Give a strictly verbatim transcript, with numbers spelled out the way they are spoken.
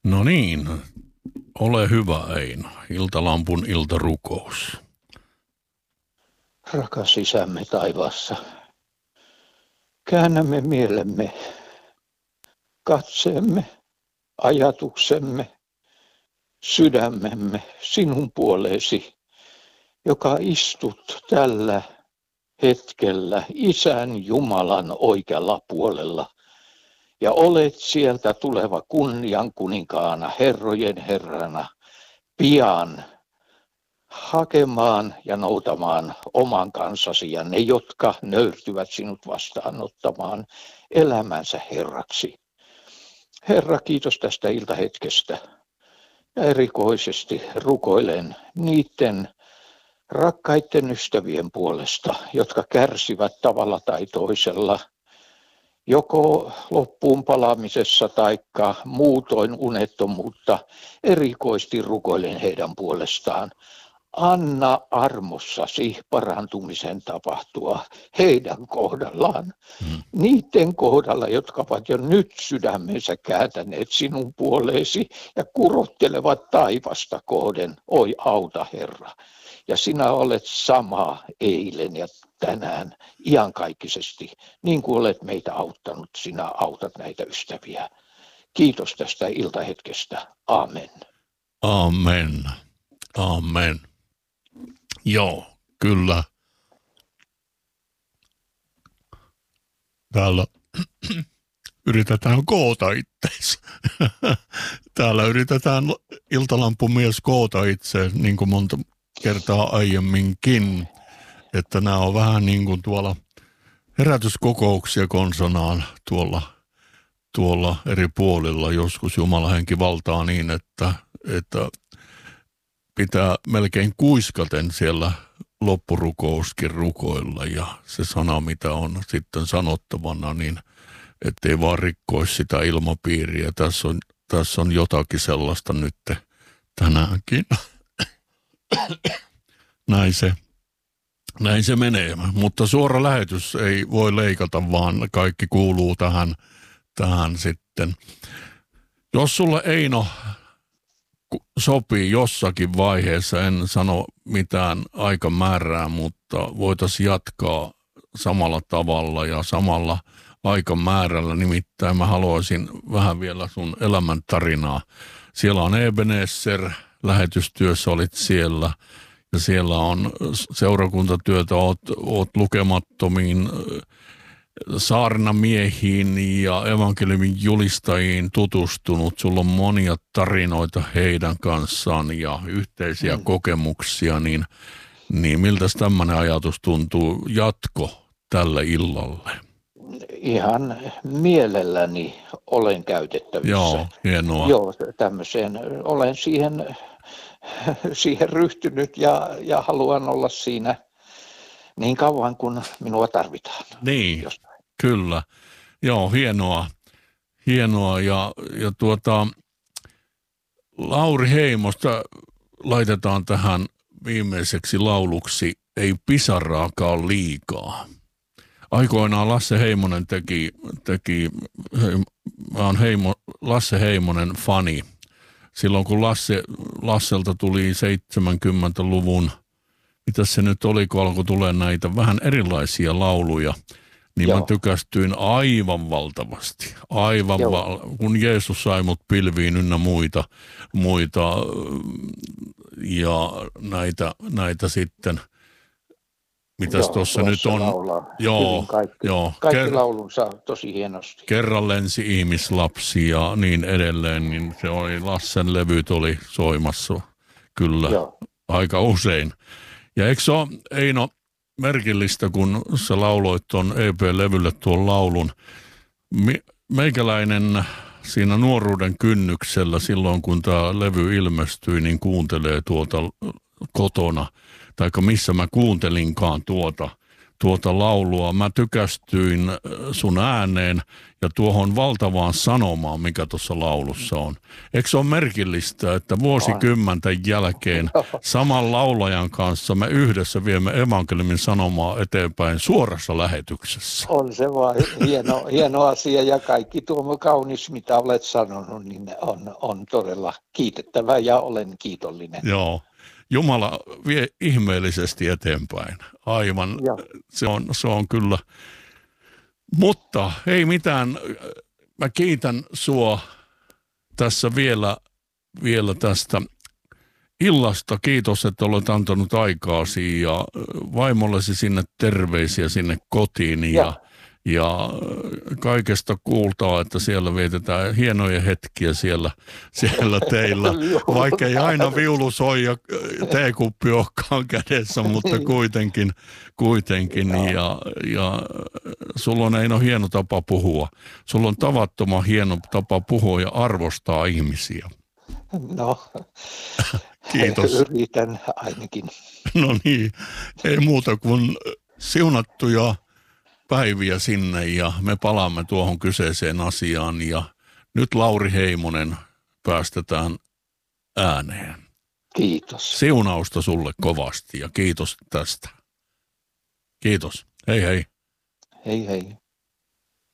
No niin, ole hyvä Eino. Iltalampun iltarukous. Rakas Isämme taivaassa, käännämme mielemme, katseemme, ajatuksemme, sydämemme sinun puoleesi, joka istut tällä hetkellä Isän Jumalan oikealla puolella ja olet sieltä tuleva kunnian kuninkaana, herrojen herrana, pian hakemaan ja noutamaan oman kansasi ja ne, jotka nöyrtyvät sinut vastaanottamaan elämänsä Herraksi. Herra, kiitos tästä iltahetkestä ja erikoisesti rukoilen niiden rakkaiden ystävien puolesta, jotka kärsivät tavalla tai toisella, joko loppuun palaamisessa tai muutoin unettomuutta, erikoisesti rukoilen heidän puolestaan. Anna armossasi parantumisen tapahtua heidän kohdallaan, hmm. niiden kohdalla, jotka ovat jo nyt sydämensä kääntäneet sinun puoleesi ja kurottelevat taivasta kohden. Oi auta Herra. Ja sinä olet sama eilen ja tänään iankaikkisesti, niin kuin olet meitä auttanut, sinä autat näitä ystäviä. Kiitos tästä iltahetkestä. Amen. Amen. Amen. Joo, kyllä. Täällä yritetään koota itseensä. Täällä yritetään iltalampumies koota itse, niin kuin monta kertaa aiemminkin. Että nämä on vähän niin kuin tuolla herätyskokouksia konsonaan tuolla, tuolla eri puolilla. Joskus Jumalan henki valtaa niin, että, että pitää melkein kuiskaten siellä loppurukouskin rukoilla ja se sana, mitä on sitten sanottavana, niin ettei vaan rikkoisi sitä ilmapiiriä. Tässä on, tässä on jotakin sellaista nyt tänäänkin. Näin se, näin se menee, mutta suora lähetys ei voi leikata, vaan kaikki kuuluu tähän, tähän sitten. Jos sulle Eino sopii jossakin vaiheessa, en sano mitään aikamäärää, mutta voitaisiin jatkaa samalla tavalla ja samalla aikamäärällä. Nimittäin mä haluaisin vähän vielä sun elämäntarinaa. Siellä on Ebenezer, lähetystyössä olit siellä ja siellä on seurakuntatyötä, oot, oot lukemattomiin saarnamiehiin ja evankeliumin julistajiin tutustunut. Sulla on monia tarinoita heidän kanssaan ja yhteisiä mm. kokemuksia, niin, niin miltä tämmöinen ajatus tuntuu jatko tälle illalle? Ihan mielelläni olen käytettävissä. Joo, hienoa. Joo, tämmöiseen. Olen siihen, siihen ryhtynyt ja, ja haluan olla siinä niin kauan kuin minua tarvitaan. Niin, jostain. Kyllä. Joo, hienoa. Hienoa. Ja, ja tuota, Lauri Heimosta laitetaan tähän viimeiseksi lauluksi Ei pisaraakaan liikaa. Aikoinaan Lasse Heimonen teki, teki mä oon Heimo, Lasse Heimonen fani. Silloin kun Lasse, Lasselta tuli seitsemänkymmentäluvun mitä se nyt oli, kun alkoi tulee näitä vähän erilaisia lauluja, niin Joo. mä tykästyin aivan valtavasti. Aivan, val- kun Jeesus sai mut pilviin ynnä muita, muita ja näitä, näitä sitten, mitäs tuossa nyt on. Joo, kaikki, joo. kaikki Ker- laulunsa tosi hienosti. Kerran lensi ihmislapsi ja niin edelleen, niin se oli, Lassen levyt oli soimassa kyllä Joo. aika usein. Ja eikö se ole, Eino, merkillistä, kun sä lauloit tuon E P-levylle tuon laulun. Meikäläinen siinä nuoruuden kynnyksellä silloin, kun tämä levy ilmestyi, niin kuuntelee tuota kotona, taikka missä mä kuuntelinkaan tuota, tuota laulua. Mä tykästyin sun ääneen ja tuohon valtavaan sanomaan, mikä tuossa laulussa on. Eikö se ole merkillistä, että vuosikymmenten jälkeen saman laulajan kanssa me yhdessä viemme evankeliumin sanomaa eteenpäin suorassa lähetyksessä? On se vaan hieno, hieno asia ja kaikki tuo kaunis, mitä olet sanonut, niin on, on todella kiitettävä ja olen kiitollinen. Joo. Jumala vie ihmeellisesti eteenpäin. Aivan, se on, se on kyllä. Mutta ei mitään, mä kiitän sua tässä vielä, vielä tästä illasta. Kiitos, että olet antanut aikaasi ja vaimollesi sinne terveisiä sinne kotiin ja, ja, ja kaikesta kuultaa, että siellä vietetään hienoja hetkiä siellä, siellä teillä. Vaikka ei aina viulu soi ja teekuppi olekaan kädessä, mutta kuitenkin, kuitenkin. Ja, ja sulla on Eino hieno tapa puhua. Sulla on tavattoman hieno tapa puhua ja arvostaa ihmisiä. No, kiitos. Yritän ainakin. No niin, ei muuta kuin siunattuja päiviä sinne ja me palaamme tuohon kyseiseen asiaan ja nyt Lauri Heimonen päästetään ääneen. Kiitos. Siunausta sulle kovasti ja kiitos tästä. Kiitos. Hei hei. Hei hei.